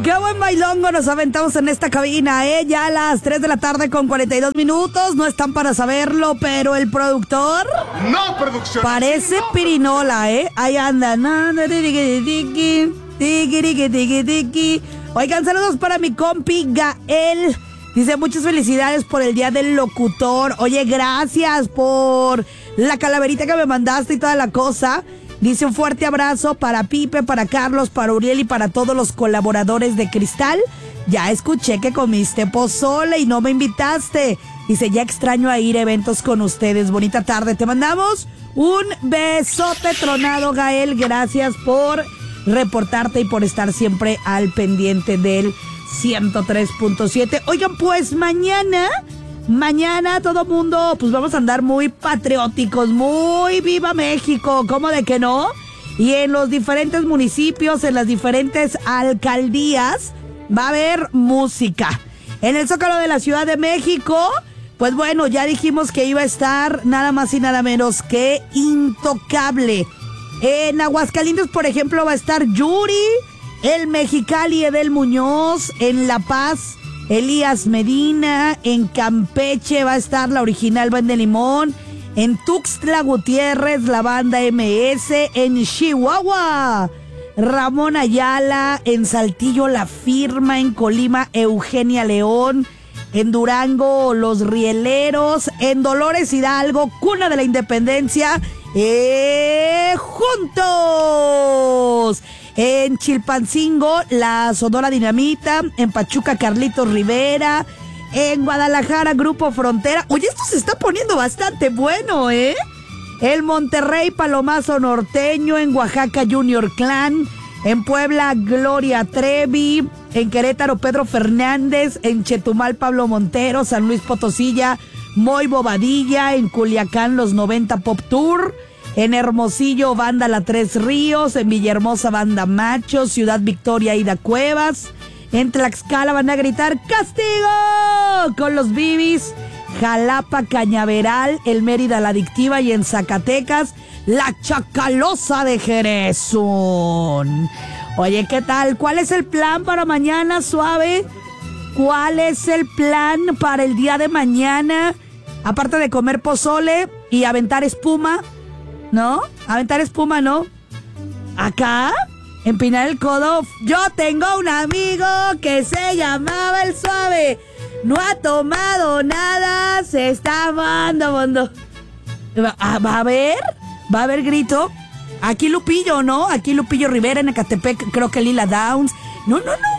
qué buen bailongo nos aventamos en esta cabina, Ya a las 3 de la tarde con 42 minutos. No están para saberlo, pero el productor... No, producción. Parece pirinola, Ahí anda. Oigan, saludos para mi compi Gael. Dice, muchas felicidades por el día del locutor. Oye, gracias por la calaverita que me mandaste y toda la cosa. Dice, un fuerte abrazo para Pipe, para Carlos, para Uriel y para todos los colaboradores de Cristal. Ya escuché que comiste pozole y no me invitaste. Dice, ya extraño a ir a eventos con ustedes. Bonita tarde. Te mandamos un besote tronado, Gael. Gracias por reportarte y por estar siempre al pendiente del 103.7. Oigan, pues mañana todo mundo, pues vamos a andar muy patrióticos, muy viva México, ¿cómo de que no? Y en los diferentes municipios, en las diferentes alcaldías, va a haber música. En el Zócalo de la Ciudad de México, pues bueno, ya dijimos que iba a estar nada más y nada menos que Intocable. En Aguascalientes, por ejemplo, va a estar Yuri. El Mexicali, Edel Muñoz. En La Paz, Elías Medina. En Campeche va a estar la original Banda de Limón. En Tuxtla Gutiérrez, la banda MS. En Chihuahua, Ramón Ayala. En Saltillo, La Firma. En Colima, Eugenia León. En Durango, Los Rieleros. En Dolores Hidalgo, cuna de la independencia, juntos. En Chilpancingo, la Sonora Dinamita. En Pachuca, Carlitos Rivera. En Guadalajara, Grupo Frontera. Oye, esto se está poniendo bastante bueno, El Monterrey, Palomazo Norteño. En Oaxaca, Junior Clan. En Puebla, Gloria Trevi. En Querétaro, Pedro Fernández. En Chetumal, Pablo Montero. San Luis Potosilla, Moy Bobadilla. En Culiacán, los 90 Pop Tour. En Hermosillo, banda La Tres Ríos. En Villahermosa, banda Macho. Ciudad Victoria, Ida Cuevas. En Tlaxcala van a gritar ¡Castigo! Con los Bibis. Jalapa, Cañaveral. El Mérida, La Adictiva. Y en Zacatecas, la Chacalosa de Jerezón. Oye, ¿qué tal? ¿Cuál es el plan para mañana, Suave? ¿Cuál es el plan para el día de mañana? Aparte de comer pozole y aventar espuma, ¿no? Aventar espuma, ¿no? Acá, empinar el codo. Yo tengo un amigo que se llamaba el Suave. No ha tomado nada, se está bondo. ¿Va a haber grito? Aquí Lupillo, ¿no? Aquí Lupillo Rivera, en Ecatepec, creo que Lila Downs. No,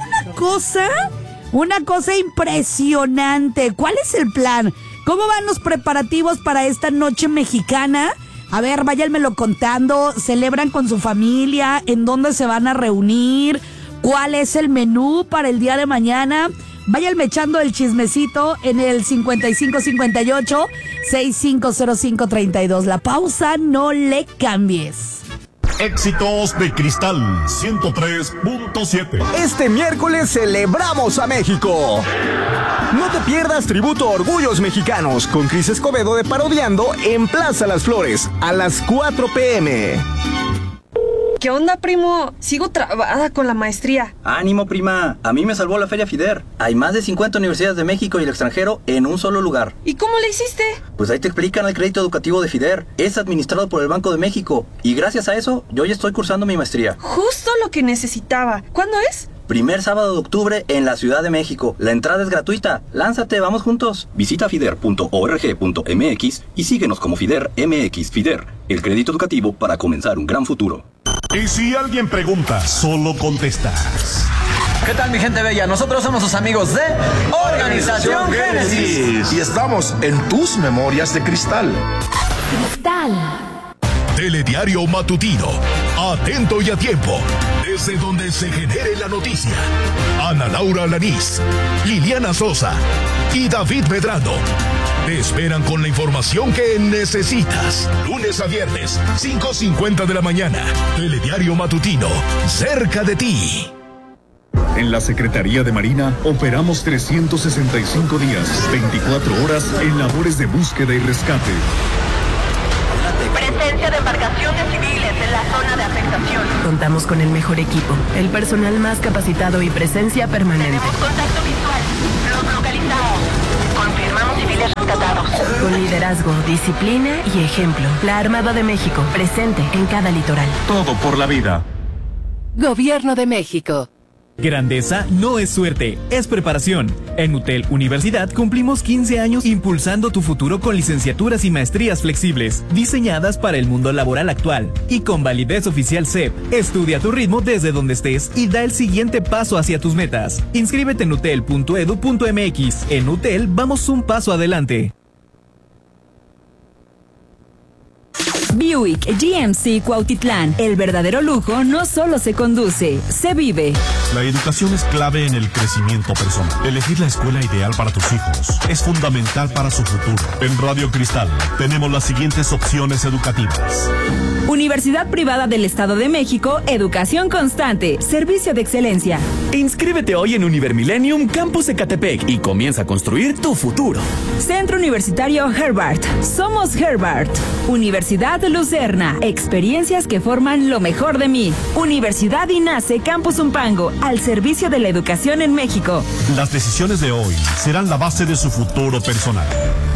una cosa impresionante. ¿Cuál es el plan? ¿Cómo van los preparativos para esta noche mexicana? A ver, váyanmelo contando. ¿Celebran con su familia? ¿En dónde se van a reunir? ¿Cuál es el menú para el día de mañana? Váyanme echando el chismecito en el 5558-650532. La pausa, no le cambies. Éxitos de Cristal 103.7. Este miércoles celebramos a México. No te pierdas Tributo a Orgullos Mexicanos con Cris Escobedo de Parodiando en Plaza Las Flores a las 4 p.m. ¿Qué onda, primo? Sigo trabada con la maestría. Ánimo, prima. A mí me salvó la Feria FIDER. Hay más de 50 universidades de México y el extranjero en un solo lugar. ¿Y cómo le hiciste? Pues ahí te explican el crédito educativo de FIDER. Es administrado por el Banco de México. Y gracias a eso, yo ya estoy cursando mi maestría. Justo lo que necesitaba. ¿Cuándo es? Primer sábado de octubre en la Ciudad de México. La entrada es gratuita. Lánzate, vamos juntos. Visita fider.org.mx y síguenos como FIDER MX. FIDER, el crédito educativo para comenzar un gran futuro. Y si alguien pregunta, solo contestas. ¿Qué tal, mi gente bella? Nosotros somos sus amigos de Organización Génesis. Y estamos en tus memorias de cristal. Telediario matutino. Atento y a tiempo. Desde donde se genere la noticia. Ana Laura Alanís, Liliana Sosa y David Medrano te esperan con la información que necesitas. Lunes a viernes, 5:50 de la mañana. Telediario matutino, cerca de ti. En la Secretaría de Marina operamos 365 días, 24 horas en labores de búsqueda y rescate. presencia de embarcaciones civiles en la zona de afectación. Contamos con el mejor equipo, el personal más capacitado y presencia permanente. Tenemos contacto visual. Los localizamos. Confirmamos civiles rescatados. Con liderazgo, disciplina y ejemplo. La Armada de México, presente en cada litoral. Todo por la vida. Gobierno de México. Grandeza no es suerte, es preparación. En UTEL Universidad cumplimos 15 años impulsando tu futuro con licenciaturas y maestrías flexibles, diseñadas para el mundo laboral actual y con validez oficial CEP. Estudia a tu ritmo desde donde estés y da el siguiente paso hacia tus metas. Inscríbete en utel.edu.mx. En UTEL vamos un paso adelante. Buick GMC Cuautitlán. El verdadero lujo no solo se conduce, se vive. La educación es clave en el crecimiento personal. Elegir la escuela ideal para tus hijos es fundamental para su futuro. En Radio Cristal tenemos las siguientes opciones educativas. Universidad Privada del Estado de México, educación constante, servicio de excelencia. Inscríbete hoy en Univermillennium Campus Ecatepec y comienza a construir tu futuro. Centro Universitario Herbart. Somos Herbart. Universidad Lucerna. Experiencias que forman lo mejor de mí. Universidad INACE Campus Umpango. Al servicio de la educación en México. Las decisiones de hoy serán la base de su futuro personal.